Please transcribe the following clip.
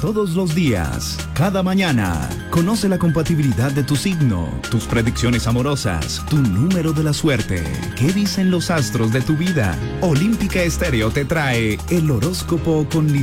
todos los días, cada mañana. Conoce la compatibilidad de tu signo, tus predicciones amorosas, tu número de la suerte. ¿Qué dicen los astros de tu vida? Olímpica Estéreo te trae el horóscopo con